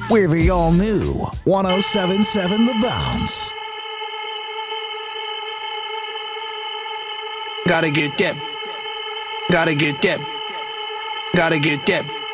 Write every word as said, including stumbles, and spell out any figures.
We're the all-new one oh seven point seven The Bounce. Gotta get that. Gotta get that. Gotta get that.